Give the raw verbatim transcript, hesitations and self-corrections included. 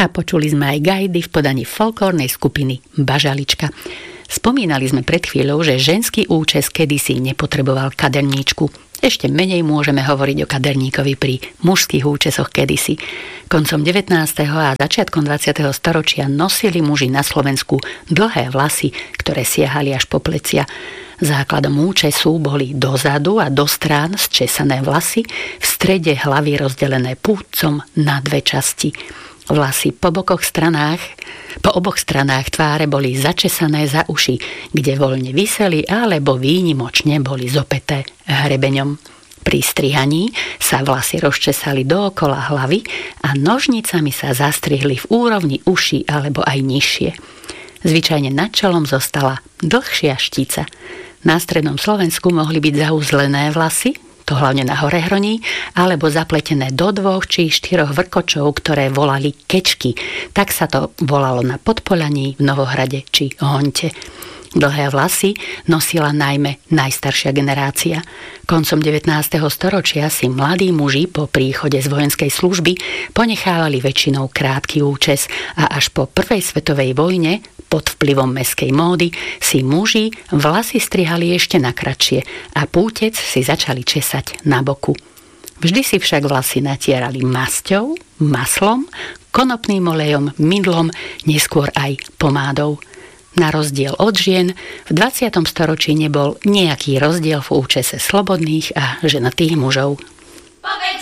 a počuli sme aj gajdy v podaní folklórnej skupiny Bažalička. Spomínali sme pred chvíľou, že ženský účes kedysi nepotreboval kaderníčku. Ešte menej môžeme hovoriť o kaderníkovi pri mužských účesoch kedysi. Koncom devätnásteho a začiatkom dvadsiateho storočia nosili muži na Slovensku dlhé vlasy, ktoré siahali až po plecia. Základom účesu boli dozadu a do strán zčesané vlasy, v strede hlavy rozdelené púdcom na dve časti. Vlasy po bokoch stranách, po oboch stranách tváre boli začesané za uši, kde voľne viseli alebo výnimočne boli zopäté hrebeňom. Pri strihaní sa vlasy rozčesali dookola hlavy a nožnicami sa zastrihli v úrovni uší alebo aj nižšie. Zvyčajne nad čelom zostala dlhšia štica. Na strednom Slovensku mohli byť zauzlené vlasy, to hlavne na horehroní, alebo zapletené do dvoch či štyroch vrkočov, ktoré volali kečky. Tak sa to volalo na Podpolaní, v Novohrade či Honte. Dlhé vlasy nosila najmä najstaršia generácia. Koncom devätnásteho storočia si mladí muži po príchode z vojenskej služby ponechávali väčšinou krátky účes a až po prvej svetovej vojne pod vplyvom mestskej módy si muži vlasy strihali ešte na kratšie a pútec si začali česať na boku. Vždy si však vlasy natierali masťou, maslom, konopným olejom, mydlom, neskôr aj pomádou. Na rozdiel od žien, v dvadsiatom storočí nebol nejaký rozdiel v účese slobodných a ženatých mužov. Povedz